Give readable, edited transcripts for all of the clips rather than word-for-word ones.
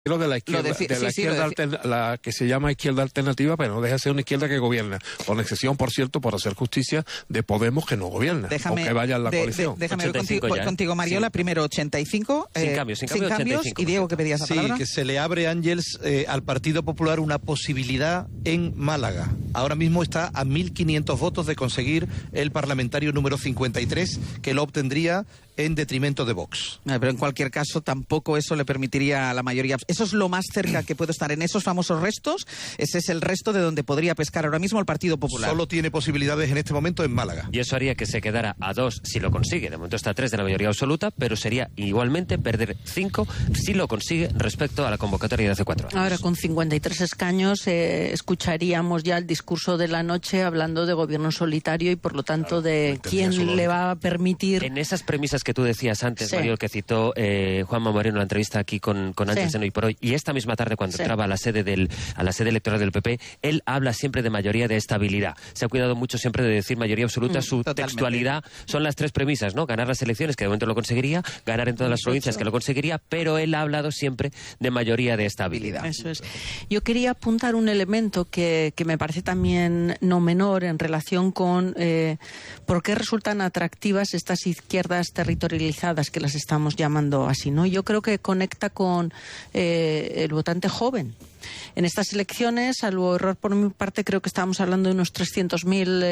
Lo de la izquierda, la que se llama izquierda alternativa, pero no deja de ser una izquierda que gobierna, con excepción, por cierto, por hacer justicia, de Podemos, que no gobierna, aunque vaya en la coalición. Déjame ver contigo, Mariola, sí. Primero 85, sin cambios, y Diego, ¿qué pedías la palabra? Sí, que se le abre, Ángels, al Partido Popular una posibilidad en Málaga. Ahora mismo está a 1.500 votos de conseguir el parlamentario número 53, que lo obtendría en detrimento de Vox. Pero en cualquier caso, tampoco eso le permitiría a la mayoría. Eso es lo más cerca que puede estar en esos famosos restos. Ese es el resto de donde podría pescar ahora mismo el Partido Popular. Solo tiene posibilidades en este momento en Málaga. Y eso haría que se quedara a 2 si lo consigue. De momento está a 3 de la mayoría absoluta, pero sería igualmente perder 5 si lo consigue respecto a la convocatoria de hace 4 años. Ahora, con 53 escaños, escucharíamos ya el discurso de la noche hablando de gobierno solitario y, por lo tanto, de quién le va a permitir... En esas premisas que tú decías antes, sí. Mario, que citó Juanma Moreno en la entrevista aquí con Ángels en Hoy por Hoy, y esta misma tarde cuando entraba a la sede electoral del PP, él habla siempre de mayoría de estabilidad. Se ha cuidado mucho siempre de decir mayoría absoluta. Su textualidad son las 3 premisas, ¿no? Ganar las elecciones, que de momento lo conseguiría, ganar en todas las provincias, que lo conseguiría, pero él ha hablado siempre de mayoría de estabilidad. Eso es. Yo quería apuntar un elemento que me parece también no menor en relación con por qué resultan atractivas estas izquierdas territorializadas, que las estamos llamando así, ¿no? Yo creo que conecta con el votante joven. En estas elecciones, salvo error por mi parte, creo que estábamos hablando de unos 300.000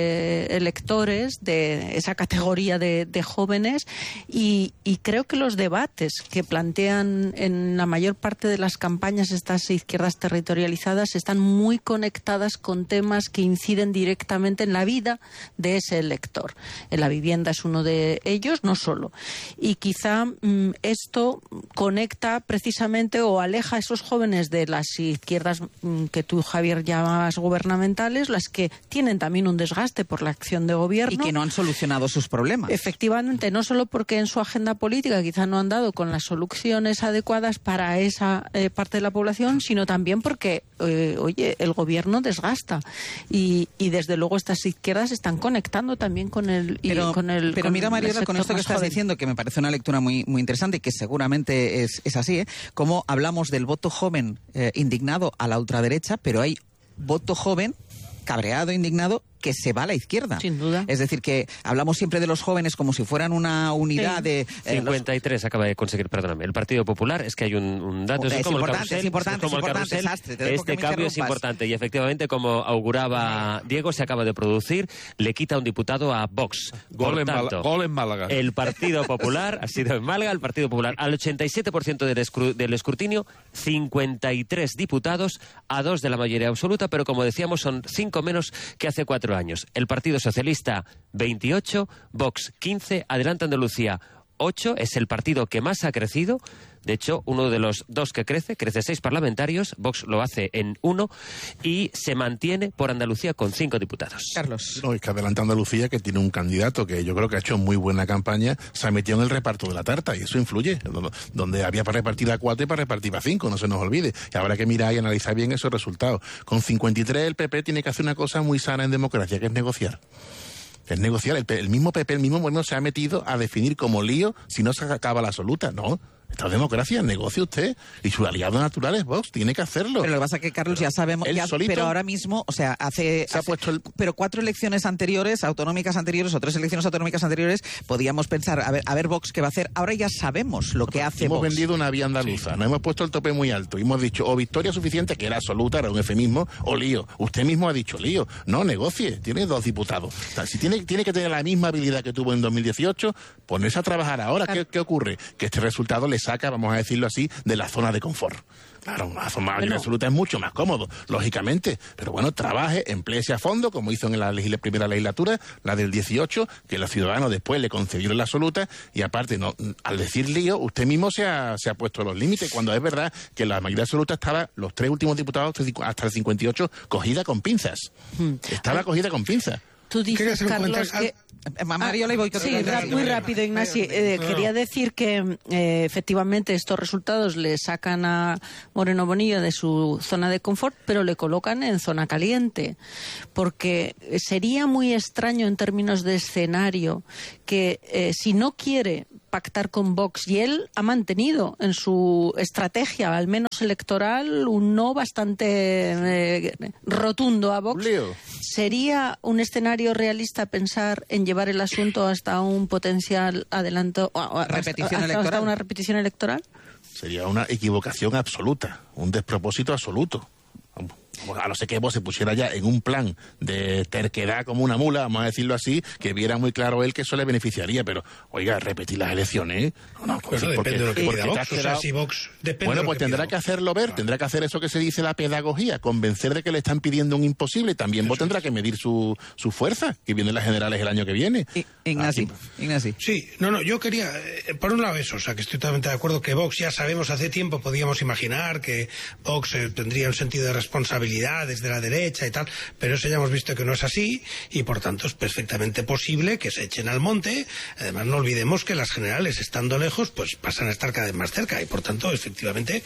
electores de esa categoría de jóvenes y creo que los debates que plantean en la mayor parte de las campañas estas izquierdas territorializadas están muy conectadas con temas que inciden directamente en la vida de ese elector. La vivienda es uno de ellos, no solo. Y quizá esto conecta precisamente o aleja a esos jóvenes de las izquierdas que tú, Javier, llamas gubernamentales, las que tienen también un desgaste por la acción de gobierno. Y que no han solucionado sus problemas. Efectivamente, no solo porque en su agenda política quizá no han dado con las soluciones adecuadas para esa parte de la población, sino también porque, el gobierno desgasta. Y desde luego estas izquierdas están conectando también con el... Pero mira, Mariola, con esto que estás diciendo, que me parece una lectura muy, muy interesante y que seguramente es así, como hablamos del voto joven indignado a la ultraderecha, pero hay voto joven cabreado, indignado, que se va a la izquierda. Sin duda. Es decir, que hablamos siempre de los jóvenes como si fueran una unidad de... 53 acaba de conseguir, perdóname, el Partido Popular. Es que hay un dato, es como importante, el carrusel, es importante, Sastre, este cambio es importante y efectivamente, como auguraba Diego, se acaba de producir, le quita un diputado a Vox. Gol en Málaga. El Partido Popular ha sido en Málaga, el Partido Popular al 87% del escrutinio, 53 diputados a 2 de la mayoría absoluta, pero como decíamos son 5 menos que hace 4 años. El Partido Socialista 28, Vox 15, Adelante Andalucía 8, es el partido que más ha crecido. De hecho, uno de los 2 que crece 6 parlamentarios, Vox lo hace en 1 y se mantiene por Andalucía con 5 diputados. Carlos. No, es que Adelante Andalucía, que tiene un candidato que yo creo que ha hecho muy buena campaña, se ha metido en el reparto de la tarta y eso influye. Donde había para repartir a 4 y para repartir a 5, no se nos olvide. Y habrá que mirar y analizar bien esos resultados. Con 53 el PP tiene que hacer una cosa muy sana en democracia, que es negociar. Es negociar. El mismo PP, el mismo Moreno se ha metido a definir como lío si no se acaba la absoluta. No. Esta democracia, negocie usted. Y su aliado natural es Vox, tiene que hacerlo. Pero lo que pasa es que, Carlos, ya sabemos... pero ahora mismo, o sea, pero 4 elecciones anteriores, autonómicas anteriores, o 3 elecciones autonómicas anteriores, podíamos pensar, a ver Vox qué va a hacer. Ahora ya sabemos lo que hace Vox. Hemos vendido una vía andaluza, nos hemos puesto el tope muy alto. Y hemos dicho, o victoria suficiente, que era absoluta, era un eufemismo, o lío. Usted mismo ha dicho lío. No, negocie, tiene 2 diputados. O sea, si tiene que tener la misma habilidad que tuvo en 2018, ponerse a trabajar ahora. ¿Qué ocurre? Que este resultado le saca, vamos a decirlo así, de la zona de confort. Claro, una zona absoluta es mucho más cómodo, lógicamente. Pero bueno, trabaje, empléese a fondo, como hizo en la primera legislatura, la del 18, que los ciudadanos después le concedieron la absoluta, y aparte, no, al decir lío, usted mismo se ha puesto los límites, cuando es verdad que la mayoría absoluta estaba, los 3 últimos diputados, hasta el 58, cogida con pinzas. Estaba cogida con pinzas. Tú dices, Carlos, que... Mariola y Boicot. Sí, muy rápido, Ignasi. Quería decir que efectivamente estos resultados le sacan a Moreno Bonilla de su zona de confort, pero le colocan en zona caliente, porque sería muy extraño en términos de escenario que si no quiere pactar con Vox, y él ha mantenido en su estrategia, al menos electoral, un no bastante rotundo a Vox. ¿Sería un escenario realista pensar en llevar el asunto hasta un potencial adelanto, hasta una repetición electoral? Sería una equivocación absoluta, un despropósito absoluto. A no ser que Vox se pusiera ya en un plan de terquedad como una mula, vamos a decirlo así, que viera muy claro él que eso le beneficiaría, pero, oiga, repetir las elecciones, pues depende de lo que quiera Vox. O sea, si Vox bueno, pues tendrá que hacerlo ver, tendrá que hacer eso que se dice la pedagogía, convencer de que le están pidiendo un imposible, y también Vox tendrá que medir su fuerza, que vienen las generales el año que viene. Ignasi. Sí, yo quería, por un lado eso, o sea, que estoy totalmente de acuerdo que Vox, ya sabemos hace tiempo, podíamos imaginar que Vox tendría un sentido de responsabilidad desde la derecha y tal, pero eso ya hemos visto que no es así, y por tanto es perfectamente posible que se echen al monte. Además, no olvidemos que las generales, estando lejos, pues pasan a estar cada vez más cerca, y por tanto, efectivamente,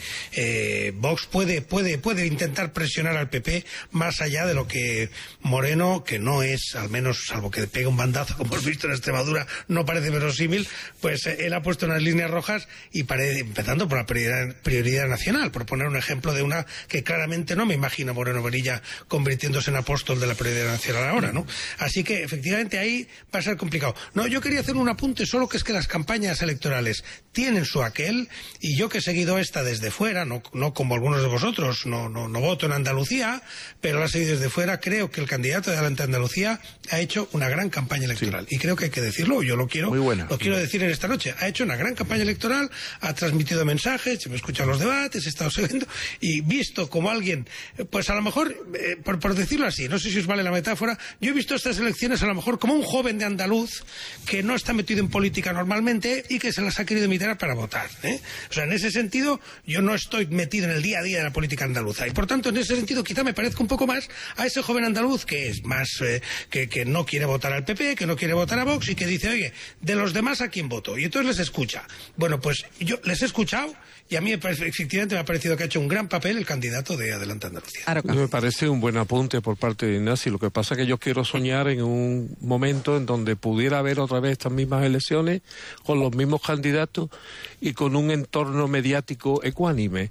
Vox puede intentar presionar al PP más allá de lo que Moreno, que no es, al menos, salvo que pegue un bandazo, como hemos visto en Extremadura, no parece verosímil, pues él ha puesto unas líneas rojas, y empezando por la prioridad nacional, por poner un ejemplo de una que claramente no me imagino Moreno Bonilla convirtiéndose en apóstol de la prioridad nacional ahora, ¿no? Así que, efectivamente, ahí va a ser complicado. No, yo quería hacer un apunte, solo que es que las campañas electorales tienen su aquel, y yo que he seguido esta desde fuera, no como algunos de vosotros, no voto en Andalucía, pero la he seguido desde fuera, creo que el candidato de Adelante Andalucía ha hecho una gran campaña electoral, y creo que hay que decirlo, yo lo quiero decir en esta noche, ha hecho una gran campaña electoral, ha transmitido mensajes, me he escuchado los debates, he estado siguiendo, y visto como alguien, pues a lo mejor, por decirlo así, no sé si os vale la metáfora, yo he visto estas elecciones a lo mejor como un joven de andaluz que no está metido en política normalmente y que se las ha querido invitar para votar, O sea, en ese sentido, yo no estoy metido en el día a día de la política andaluza, y por tanto, en ese sentido, quizá me parezca un poco más a ese joven andaluz que es más, que no quiere votar al PP, que no quiere votar a Vox, y que dice, oye, de los demás, ¿a quién voto? Y entonces les escucha. Bueno, pues yo les he escuchado, y a mí efectivamente me ha parecido que ha hecho un gran papel el candidato de Adelante Andalucía. Me parece un buen apunte por parte de Ignasi. Lo que pasa es que yo quiero soñar en un momento en donde pudiera haber otra vez estas mismas elecciones con los mismos candidatos y con un entorno mediático ecuánime.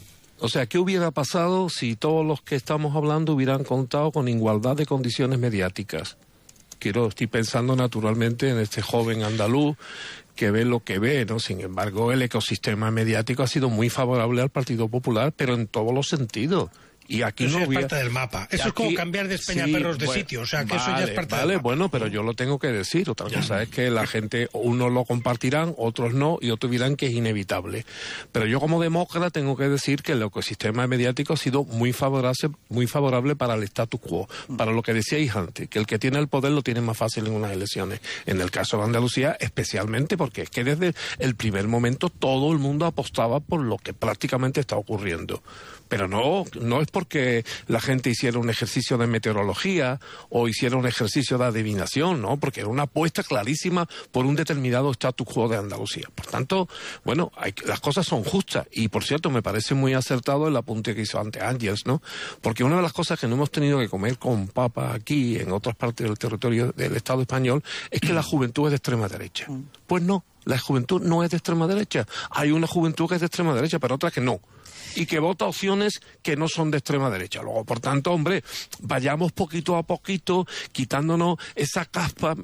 O sea, ¿qué hubiera pasado si todos los que estamos hablando hubieran contado con igualdad de condiciones mediáticas? Estoy pensando naturalmente en este joven andaluz que ve lo que ve, ¿no? Sin embargo, el ecosistema mediático ha sido muy favorable al Partido Popular, pero en todos los sentidos. Y aquí eso no es parte del mapa. Eso es como cambiar de Espeñaperros de sitio. O sea, que eso ya es parte del mapa. Bueno, pero yo lo tengo que decir. Otra cosa es que la gente, unos lo compartirán, otros no, y otros dirán que es inevitable. Pero yo como demócrata tengo que decir que el ecosistema mediático ha sido muy favorable para el status quo. Para lo que decíais antes, que el que tiene el poder lo tiene más fácil en unas elecciones. En el caso de Andalucía, especialmente porque es que desde el primer momento todo el mundo apostaba por lo que prácticamente está ocurriendo. Pero no es porque la gente hiciera un ejercicio de meteorología o hiciera un ejercicio de adivinación, ¿no? Porque era una apuesta clarísima por un determinado status quo de Andalucía. Por tanto, bueno, las cosas son justas. Y, por cierto, me parece muy acertado el apunte que hizo antes Ángels, ¿no? Porque una de las cosas que no hemos tenido que comer con papas aquí en otras partes del territorio del Estado español es que la juventud es de extrema derecha. Pues no, la juventud no es de extrema derecha. Hay una juventud que es de extrema derecha, pero otra que no. Y que vota opciones que no son de extrema derecha. Luego, por tanto, hombre, vayamos poquito a poquito quitándonos esa caspa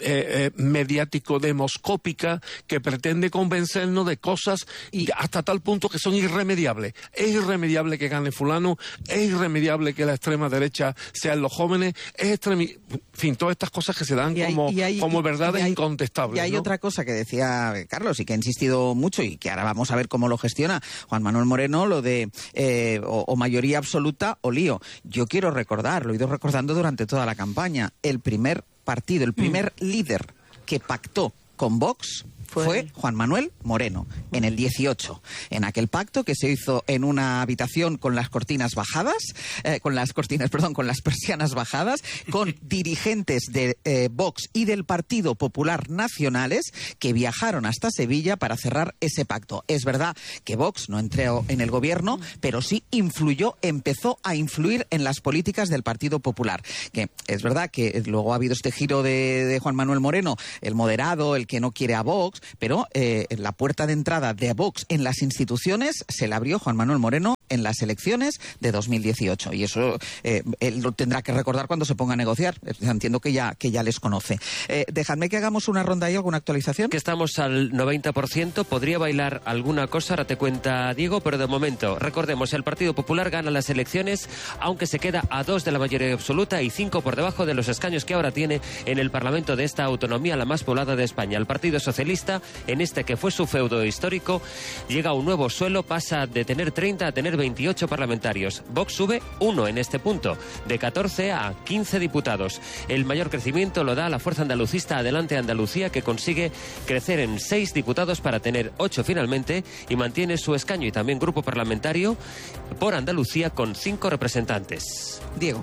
mediático-demoscópica que pretende convencernos de cosas y hasta tal punto que son irremediables. Es irremediable que gane fulano, es irremediable que la extrema derecha sean los jóvenes, en fin, todas estas cosas que se dan como verdades incontestables. Y hay otra cosa que decía Carlos y que ha insistido mucho y que ahora vamos a ver cómo lo gestiona Juan Manuel Moreno, lo de o mayoría absoluta o lío. Yo quiero recordar, lo he ido recordando durante toda la campaña, el primer partido, el primer líder que pactó con Vox Fue Juan Manuel Moreno, en el 18, en aquel pacto que se hizo en una habitación con las cortinas bajadas, con las persianas bajadas, con dirigentes de Vox y del Partido Popular nacionales que viajaron hasta Sevilla para cerrar ese pacto. Es verdad que Vox no entró en el gobierno, pero sí empezó a influir en las políticas del Partido Popular. Que es verdad que luego ha habido este giro de Juan Manuel Moreno, el moderado, el que no quiere a Vox, pero la puerta de entrada de Vox en las instituciones se la abrió Juan Manuel Moreno en las elecciones de 2018. Y eso él lo tendrá que recordar cuando se ponga a negociar. Entiendo que ya les conoce. Dejadme que hagamos una ronda y alguna actualización. Que estamos al 90%. Podría bailar alguna cosa, ahora te cuenta Diego, pero de momento, recordemos, el Partido Popular gana las elecciones, aunque se queda a 2 de la mayoría absoluta y 5 por debajo de los escaños que ahora tiene en el Parlamento de esta autonomía, la más poblada de España. El Partido Socialista, en este que fue su feudo histórico, llega a un nuevo suelo, pasa de tener 30 a tener 28 parlamentarios. Vox sube 1 en este punto, de 14 a 15 diputados. El mayor crecimiento lo da la fuerza andalucista Adelante Andalucía, que consigue crecer en 6 diputados para tener 8 finalmente y mantiene su escaño, y también grupo parlamentario por Andalucía con 5 representantes. Diego.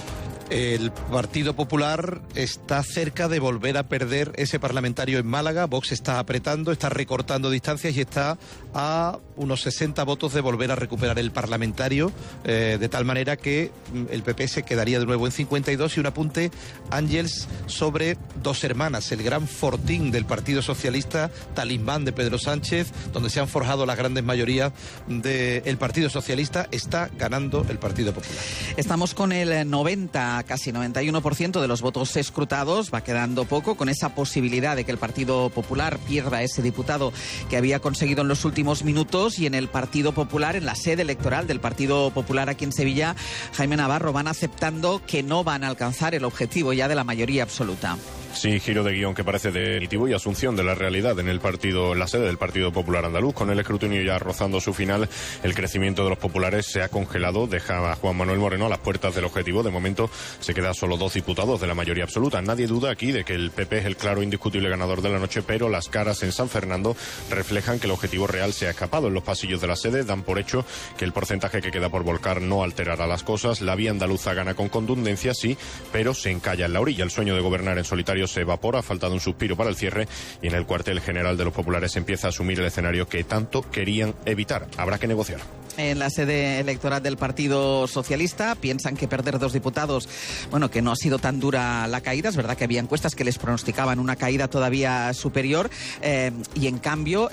El Partido Popular está cerca de volver a perder ese parlamentario en Málaga. Vox está apretando, está recortando distancias y está a unos 60 votos de volver a recuperar el parlamentario, de tal manera que el PP se quedaría de nuevo en 52. Y un apunte, Ángels, sobre Dos Hermanas, el gran fortín del Partido Socialista, talismán de Pedro Sánchez, donde se han forjado las grandes mayorías del Partido Socialista. Está ganando el Partido Popular. Estamos con el 90, casi 91% de los votos escrutados. Va quedando poco, con esa posibilidad de que el Partido Popular pierda ese diputado que había conseguido en los últimos minutos. Y en el Partido Popular, en la sede electoral del Partido Popular aquí en Sevilla, Jaime Navarro, van aceptando que no van a alcanzar el objetivo ya de la mayoría absoluta. Sí, giro de guión que parece definitivo y asunción de la realidad en la sede del Partido Popular andaluz. Con el escrutinio ya rozando su final, el crecimiento de los populares se ha congelado, deja a Juan Manuel Moreno a las puertas del objetivo. De momento se queda solo 2 diputados de la mayoría absoluta. Nadie duda aquí de que el PP es el claro indiscutible ganador de la noche, pero las caras en San Fernando reflejan que el objetivo real se ha escapado. En los pasillos de la sede dan por hecho que el porcentaje que queda por volcar no alterará las cosas. La vía andaluza gana con contundencia, sí, pero se encalla en la orilla. El sueño de gobernar en solitario se evapora, ha faltado un suspiro para el cierre, y en el cuartel general de los populares empieza a asumir el escenario que tanto querían evitar. Habrá que negociar. En la sede electoral del Partido Socialista piensan que perder 2 diputados, bueno, que no ha sido tan dura la caída. Es verdad que había encuestas que les pronosticaban una caída todavía superior, y en cambio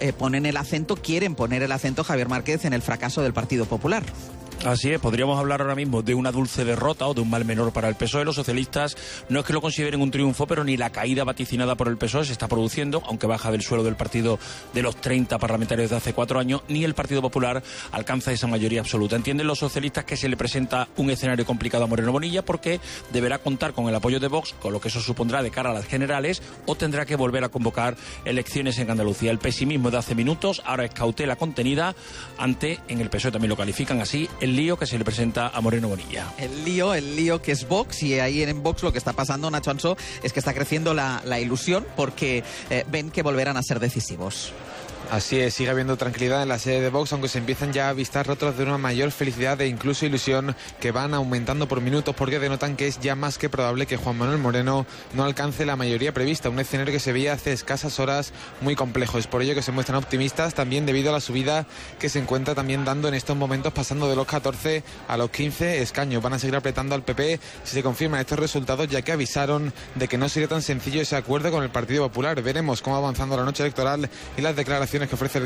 quieren poner el acento, Javier Márquez, en el fracaso del Partido Popular. Así es, podríamos hablar ahora mismo de una dulce derrota o de un mal menor para el PSOE. Los socialistas no es que lo consideren un triunfo, pero ni la caída vaticinada por el PSOE se está produciendo, aunque baja del suelo del partido de los 30 parlamentarios de hace 4 años, ni el Partido Popular alcanza esa mayoría absoluta. Entienden los socialistas que se le presenta un escenario complicado a Moreno Bonilla, porque deberá contar con el apoyo de Vox, con lo que eso supondrá de cara a las generales, o tendrá que volver a convocar elecciones en Andalucía. El pesimismo de hace minutos ahora es cautela contenida ante, en el PSOE también lo califican así, el lío que se le presenta a Moreno Bonilla. El lío que es Vox, y ahí en Vox lo que está pasando, Nacho Ansó, es que está creciendo la ilusión, porque ven que volverán a ser decisivos. Así es, sigue habiendo tranquilidad en la sede de Vox, aunque se empiezan ya a avistar rostros de una mayor felicidad e incluso ilusión que van aumentando por minutos, porque denotan que es ya más que probable que Juan Manuel Moreno no alcance la mayoría prevista, un escenario que se veía hace escasas horas muy complejo. Es por ello que se muestran optimistas, también debido a la subida que se encuentra también dando en estos momentos, pasando de los 14 a los 15 escaños. Van a seguir apretando al PP si se confirman estos resultados, ya que avisaron de que no sería tan sencillo ese acuerdo con el Partido Popular. Veremos cómo va avanzando la noche electoral y las declaraciones que ofrece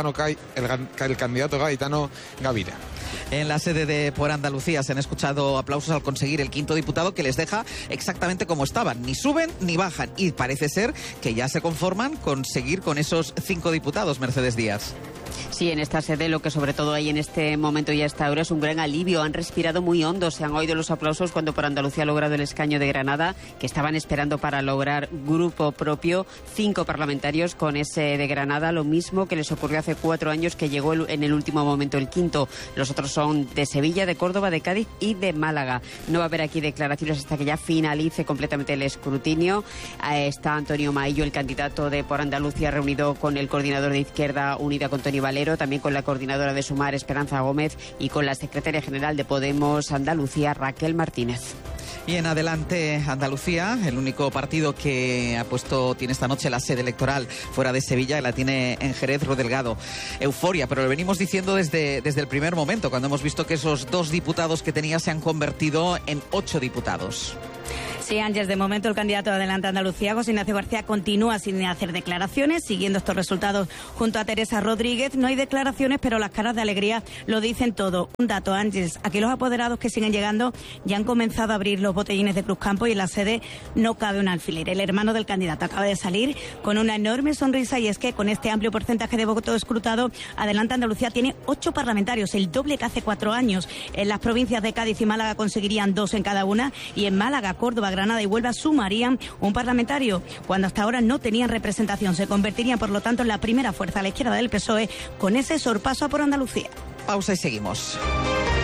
el candidato gaditano Gavira. En la sede de Por Andalucía se han escuchado aplausos al conseguir el 5º diputado, que les deja exactamente como estaban, ni suben ni bajan, y parece ser que ya se conforman con seguir con esos 5 diputados, Mercedes Díaz. Sí, en esta sede lo que sobre todo hay en este momento y a esta hora es un gran alivio. Han respirado muy hondo, se han oído los aplausos cuando por Andalucía ha logrado el escaño de Granada, que estaban esperando para lograr grupo propio. 5 parlamentarios con ese de Granada, lo mismo que les ocurrió hace 4 años, que llegó en el último momento el quinto. Los otros son de Sevilla, de Córdoba, de Cádiz y de Málaga. No va a haber aquí declaraciones hasta que ya finalice completamente el escrutinio. Está Antonio Maillo, el candidato de Por Andalucía, reunido con el coordinador de Izquierda Unida, con Toni Valero, también con la coordinadora de Sumar, Esperanza Gómez, y con la secretaria general de Podemos Andalucía, Raquel Martínez. Y en Adelante Andalucía, el único partido que tiene esta noche la sede electoral fuera de Sevilla, la tiene en Jerez, Rodelgado. Euforia, pero lo venimos diciendo desde el primer momento, cuando hemos visto que esos 2 diputados que tenía se han convertido en 8 diputados. Sí, Ángeles, de momento el candidato de Adelante Andalucía, José Ignacio García, continúa sin hacer declaraciones, siguiendo estos resultados junto a Teresa Rodríguez. No hay declaraciones, pero las caras de alegría lo dicen todo. Un dato, Ángeles, aquí los apoderados que siguen llegando ya han comenzado a abrir los botellines de Cruzcampo y en la sede no cabe un alfiler. El hermano del candidato acaba de salir con una enorme sonrisa, y es que con este amplio porcentaje de votos escrutado, Adelante Andalucía tiene 8 parlamentarios, el doble que hace 4 años. En las provincias de Cádiz y Málaga conseguirían 2 en cada una, y en Málaga, Córdoba, Granada y Huelva sumarían un parlamentario, cuando hasta ahora no tenían representación. Se convertirían, por lo tanto, en la primera fuerza a la izquierda del PSOE con ese sorpaso a Por Andalucía. Pausa y seguimos.